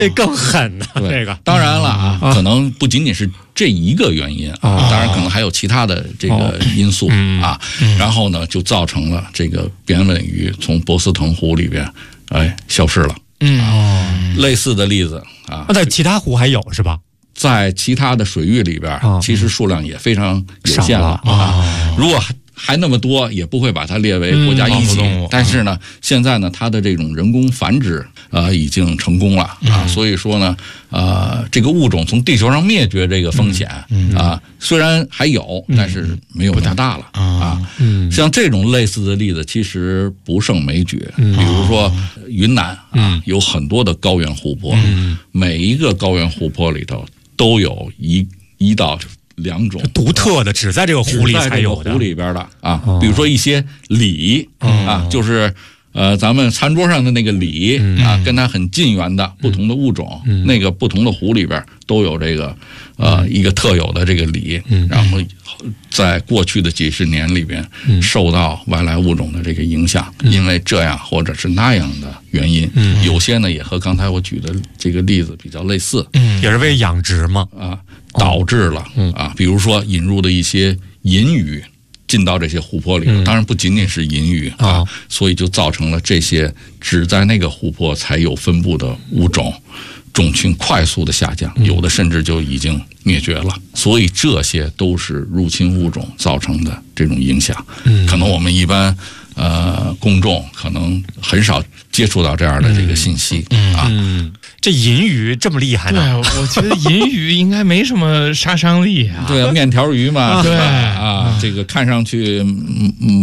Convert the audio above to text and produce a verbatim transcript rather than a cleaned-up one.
这更狠呢、啊。这个当然了啊，啊可能不仅仅是这一个原因啊，当然可能还有其他的这个因素、哦、啊、嗯，然后呢就造成了这个扁尾鱼从博斯腾湖里边哎消失了。嗯、啊，类似的例子啊， 那在其他湖还有是吧？ 在其他的水域里边，啊、其实数量也非常有限了啊。啊如果还那么多，也不会把它列为国家一级。嗯、但是呢，现在呢，它的这种人工繁殖呃已经成功了啊，嗯、所以说呢，呃，这个物种从地球上灭绝这个风险、嗯、啊，虽然还有，但是没有那么大了、嗯、啊。嗯，像这种类似的例子，其实不胜枚举。嗯、比如说云南啊、嗯，有很多的高原湖泊，嗯、每一个高原湖泊里头都有一一到两种独特的，只在这个湖里才有的湖里边的啊，比如说一些鲤、嗯、啊，就是呃咱们餐桌上的那个鲤、嗯、啊，跟它很近缘的不同的物种，嗯、那个不同的湖里边都有这个呃一个特有的这个鲤，嗯、然后在过去的几十年里边受到外来物种的这个影响，嗯、因为这样或者是那样的原因，嗯、有些呢也和刚才我举的这个例子比较类似， 嗯、也是为养殖嘛啊。导致了啊，比如说引入的一些银鱼进到这些湖泊里，嗯、当然不仅仅是银鱼啊，哦、所以就造成了这些只在那个湖泊才有分布的物种种群快速的下降，嗯、有的甚至就已经灭绝了。所以这些都是入侵物种造成的这种影响。嗯、可能我们一般呃公众可能很少接触到这样的这个信息、嗯、啊。 嗯这银鱼这么厉害呢？ 对，我觉得银鱼应该没什么杀伤力啊。 对，面条鱼嘛， 对啊，这个看上去嗯